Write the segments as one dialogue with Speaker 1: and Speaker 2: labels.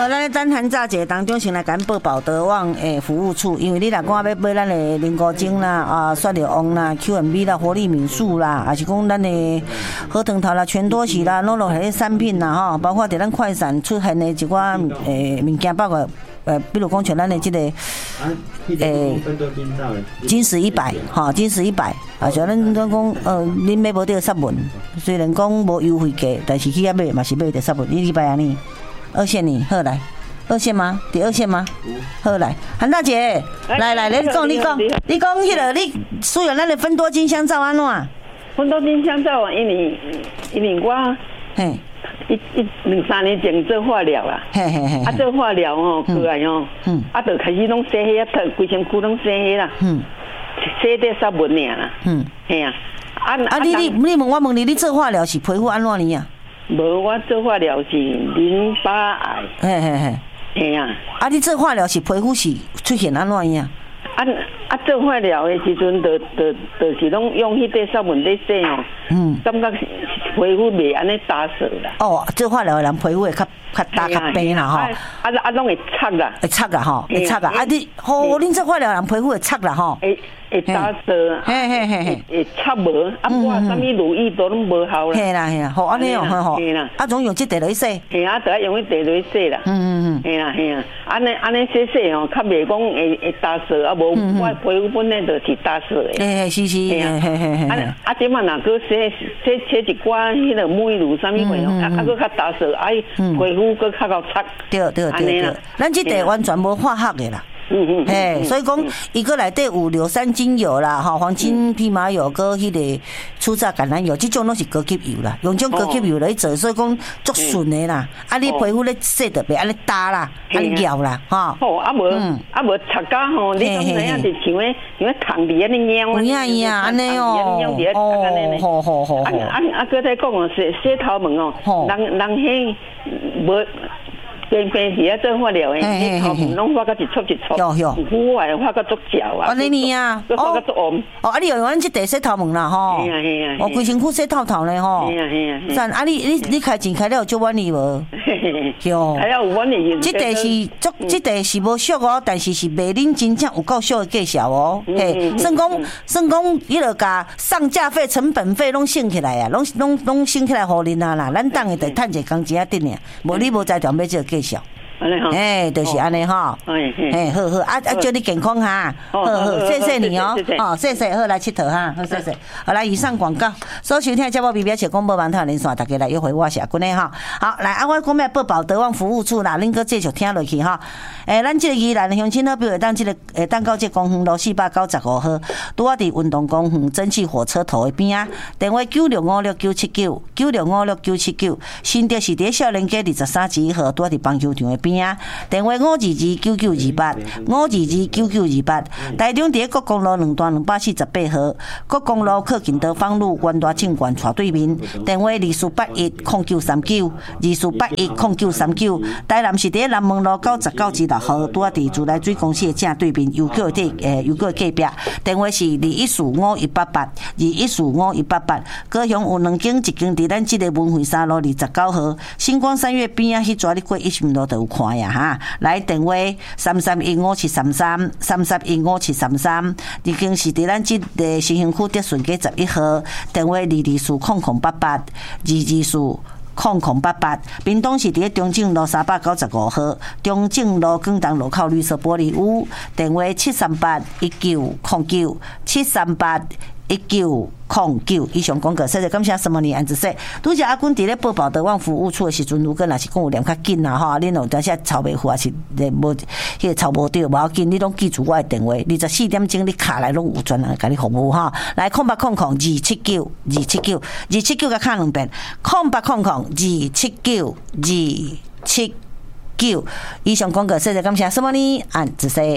Speaker 1: 咱咧等寒假节当中，先来赶报保德旺诶服务处，因为你若讲要买咱的菱膏精啦、啊雪莲翁啦、QMB 啦、活力敏素啦，还是讲咱的河藤桃啦、全多喜啦，拢迄些产品啦吼，包括伫咱快闪出现的一寡物件，包括比如讲像咱的这个金石100哈，金石100啊，像咱讲恁买无到sabun，虽然讲无优惠价，但是去遐买嘛是买到sabun，你礼拜安尼2线呢，好来。2线吗？第2线吗？好来，韩大姐，来，你讲，迄个你使用咱的芬多精香皂安怎？
Speaker 2: 芬多精香皂，因为我
Speaker 1: 嘿
Speaker 2: 2-3年前做化疗啦，啊做化疗哦，过来哦，啊就开始拢洗迄啊，规身躯拢洗迄啦，洗得sabun尔啦，嘿啊，
Speaker 1: 你问你做化疗是皮肤安怎呢啊？
Speaker 2: 无，我做化疗是淋巴癌，嘿啊，
Speaker 1: 你做化疗是皮肤是出现安怎样？
Speaker 2: 做化疗的时阵，就是拢用迄个sabun在洗哦，感觉皮肤袂安尼打湿啦。
Speaker 1: 哦，做化疗的人皮肤会较打较白啦吼。
Speaker 2: 拢会擦啦。
Speaker 1: 会擦啦吼，会擦啦。恁做化疗的人皮肤会擦啦吼。
Speaker 2: 会打湿，会擦无，我啥物乳液都拢无效啦。
Speaker 1: 嘿啦，好安尼哦，吼。总用这地来洗。
Speaker 2: 嘿啊，就爱用迄地来洗啦。嘿啦，安尼洗哦，较袂讲会打湿，啊无我皮肤本来就是打湿的。
Speaker 1: 是，
Speaker 2: 嘿。即摆若搁洗一寡迄个沐浴露啥物货哦，搁较打湿，皮肤搁较够擦。
Speaker 1: 对，咱这地完全无化学的啦。所以讲，伊个内底有硫酸精油啦，黄金蓖麻油，搁迄个初榨橄榄油，这种拢是高级油啦，用这种高级油来做，所以讲足顺的啦。你皮肤咧洗得袂安尼打啦，安尼咬啦，吼。
Speaker 2: 无擦甲吼，你敢知影是像咧糖伫安尼喵。
Speaker 1: 有影安尼哦。
Speaker 2: 好。搁再讲哦，洗头毛哦，人迄无。平时啊做化疗的，头毛拢发甲一撮一撮，肤外发甲足焦啊。
Speaker 1: 安尼啊，
Speaker 2: 发甲足黄。
Speaker 1: 你用咱这地洗头毛啦吼。规身躯洗透透咧吼。赞你开钱开了有足满意无？
Speaker 2: 哟。还有满意。
Speaker 1: 这地是无俗哦，但是是卖恁真正有够俗的介绍哦。算讲，伊就甲上架费、成本费拢省起来啊，拢省起来互恁啊啦，咱当下得趁一工钱仔得尔，无你无才调买这个介绍。就是安尼吼，好，祝你健康哈，好，谢谢你哦，谢谢，好来佚佗哈，好，谢谢，好来以上广告，所收听的节目表示广播网台连线，大家来约会我是阿君的哈，好来我讲要报保德旺服务处啦，恁搁继续听落去哈，咱这个宜兰乡亲好朋友当这个当到这公园路495号，拄啊伫运动公园蒸汽火车头的边啊，电话96569799，96569799，新竹市伫少年街23之1号，拄啊伫棒球场的边啊，电话5229928，5229928，台中伫国公路2段248号，国公路靠近德芳路元大证券斜对面，电话24810939，24810939，台南是伫南门路99之6号，拄啊伫自来水公司的正对面，邮局隔壁，电话是214518，214518，高雄有2间，一间伫咱这个文汇沙路29号，星光三月边啊，迄抓你过1路都有看呀哈，来电话3315733333，已经是伫咱这个新兴区德顺街11号，电话2240088，2240088，屏东是伫中正路395号，中正路广东路口绿色玻璃屋，电话7381909，7381909。以上广告，谢谢感谢什么你安子说，拄则阿君伫咧报保德旺服务处的时阵，如果若是讲有念较紧啦吼，恁有当时抄袂赴，还是无迄个抄无到，无要紧，你拢记住我的电话，24点钟你卡来拢有专人甲你服务哈。来0800279279，甲卡2遍，0800279279。以上广告，谢谢感谢什么你安子说。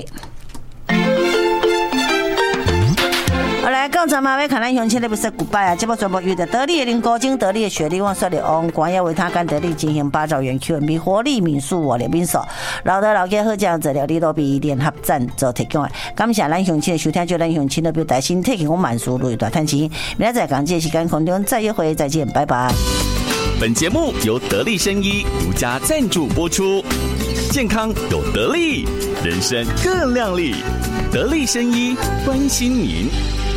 Speaker 1: 好来，刚才嘛要看咱乡亲的不是古拜啊，这部全部约的得力的菱膏精、得力的雪莉旺、雪莉翁、广药维他干、得力进行8兆元 QMB 活力民宿我联名手，老的老家好酱治疗力都比联合赞助提供的。感谢咱乡亲的收听，就咱乡亲的表达心体我满足如大叹气。明仔载港界时间空中再约会，再见，拜拜。
Speaker 3: 本节目由得力生医独家赞助播出。 健康有得力，人生更亮丽。得力生医关心您。